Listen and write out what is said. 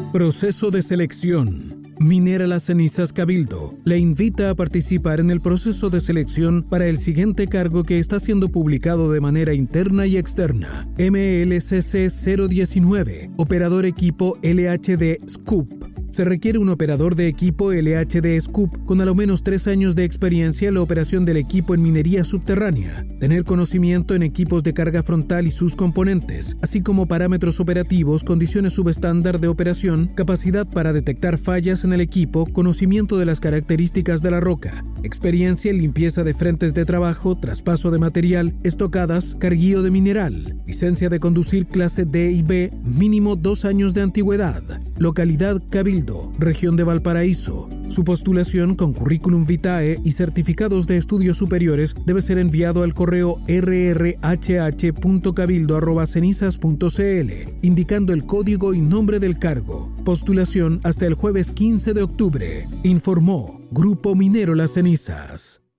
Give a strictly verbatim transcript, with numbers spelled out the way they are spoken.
Proceso de selección. Minera Las Cenizas Cabildo le invita a participar en el proceso de selección para el siguiente cargo que está siendo publicado de manera interna y externa. M L C C cero diecinueve, Operador Equipo L H D Scoop. Se requiere un operador de equipo L H D Scoop con a lo menos tres años de experiencia en la operación del equipo en minería subterránea, tener conocimiento en equipos de carga frontal y sus componentes, así como parámetros operativos, condiciones subestándar de operación, capacidad para detectar fallas en el equipo, conocimiento de las características de la roca, experiencia en limpieza de frentes de trabajo, traspaso de material, estocadas, carguío de mineral, licencia de conducir clase D y B, mínimo dos años de antigüedad, localidad Cabildo, región de Valparaíso. Su postulación con currículum vitae y certificados de estudios superiores debe ser enviado al correo r r h h punto cabildo arroba cenizas punto c l, indicando el código y nombre del cargo. Postulación hasta el jueves quince de octubre. Informó Grupo Minero Las Cenizas.